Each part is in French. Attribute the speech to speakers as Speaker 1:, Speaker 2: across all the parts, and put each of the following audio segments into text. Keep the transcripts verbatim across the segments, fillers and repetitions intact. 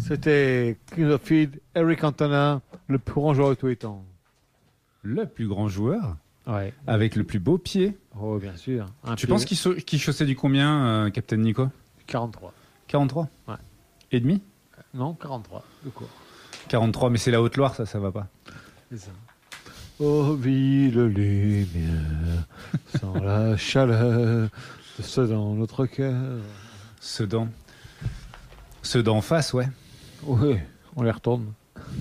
Speaker 1: C'était King of Field, Eric Cantona, le plus grand joueur de tous les temps.
Speaker 2: Le plus grand joueur
Speaker 1: Ouais.
Speaker 2: avec le plus beau pied.
Speaker 1: Oh, bien sûr. Un
Speaker 2: Tu
Speaker 1: pied-
Speaker 2: penses qu'il sau- qu'il chaussait du combien, euh, Captain Nico?
Speaker 1: quarante-trois.
Speaker 2: quarante-trois?
Speaker 1: Ouais.
Speaker 2: Et demi?
Speaker 1: Non, quarante-trois. De quoi?
Speaker 2: quarante-trois, mais c'est la Haute-Loire, ça, ça va pas.
Speaker 1: C'est ça. Oh, ville lumière, sans la chaleur de ceux dans notre cœur.
Speaker 2: Ceux d'en... Ceux d'en face, ouais.
Speaker 1: Oui, on les retourne.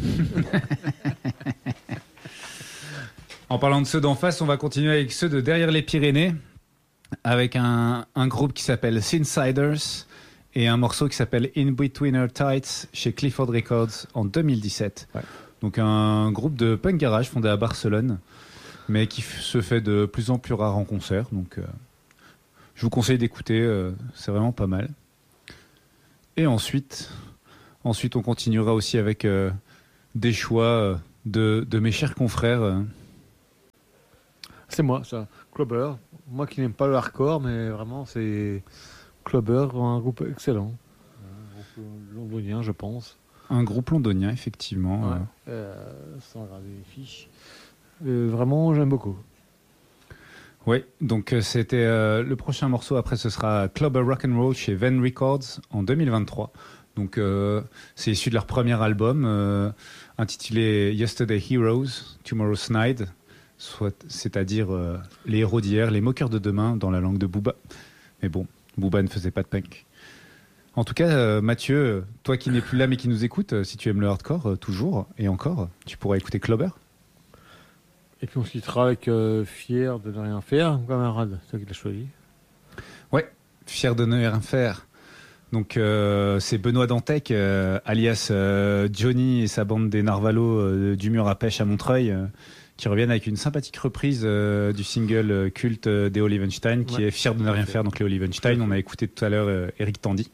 Speaker 2: En parlant de ceux d'en face, on va continuer avec ceux de derrière les Pyrénées, avec un, un groupe qui s'appelle Synsiders et un morceau qui s'appelle In Between Her Tights chez Clifford Records en deux mille dix-sept.
Speaker 1: Ouais.
Speaker 2: Donc un groupe de punk garage fondé à Barcelone, mais qui f- se fait de plus en plus rare en concert. Donc euh, je vous conseille d'écouter, euh, c'est vraiment pas mal. Et ensuite, ensuite on continuera aussi avec euh, des choix euh, de, de mes chers confrères. euh,
Speaker 1: C'est moi, ça. Clubber. Moi qui n'aime pas le hardcore, mais vraiment, c'est Clubber, un groupe excellent. Un groupe londonien, je pense.
Speaker 2: Un groupe londonien, effectivement.
Speaker 1: Ouais.
Speaker 2: Euh,
Speaker 1: Euh, sans regarder les fiches. Euh, vraiment, j'aime beaucoup.
Speaker 2: Oui, donc euh, c'était euh, le prochain morceau. Après, ce sera Clubber Rock'n'Roll chez Venn Records en deux mille vingt-trois. Donc, euh, c'est issu de leur premier album euh, intitulé Yesterday Heroes, Tomorrow's Night, soit, c'est-à-dire euh, les héros d'hier, les moqueurs de demain dans la langue de Booba. Mais bon, Booba ne faisait pas de punk. En tout cas, euh, Mathieu, euh, toi qui n'es plus là mais qui nous écoutes, euh, si tu aimes le hardcore, euh, toujours et encore, tu pourras écouter Clubber.
Speaker 1: Et puis on se quittera avec euh, Fier de ne rien faire, camarade. C'est toi qui l'as choisi.
Speaker 2: Fier de ne rien faire. Donc euh, c'est Benoît Dantec, euh, alias euh, Johnny et sa bande des Narvalos euh, du mur à pêche à Montreuil, euh, qui reviennent avec une sympathique reprise euh, du single euh, culte euh, des Olivenstein, qui
Speaker 1: Ouais.
Speaker 2: est Fier de ne rien faire. Donc les Olivenstein, on a écouté tout à l'heure euh, Eric Tandy.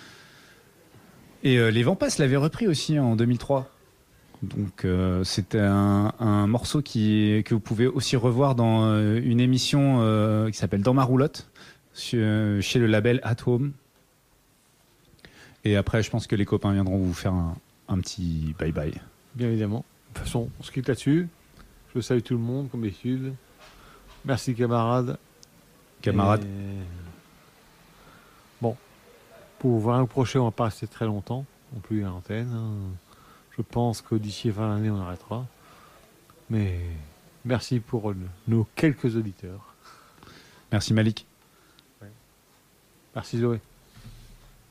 Speaker 2: Et euh, les Vampas l'avaient repris aussi en deux mille trois. Donc euh, c'était un, un morceau qui, que vous pouvez aussi revoir dans euh, une émission euh, qui s'appelle Dans ma roulotte, sur- euh, chez le label At Home. Et après, je pense que les copains viendront vous faire un, un petit bye-bye.
Speaker 1: Bien évidemment. De toute façon, on se quitte là-dessus. Je salue tout le monde, comme d'habitude. Merci, camarade.
Speaker 2: Camarades,
Speaker 1: Et... Bon. Pour voir un prochain, on va pas rester très longtemps, non plus à l'antenne. hein. Je pense que d'ici fin d'année, on arrêtera. Mais merci pour euh, nos quelques auditeurs.
Speaker 2: merci Malik.
Speaker 1: Merci Zoé.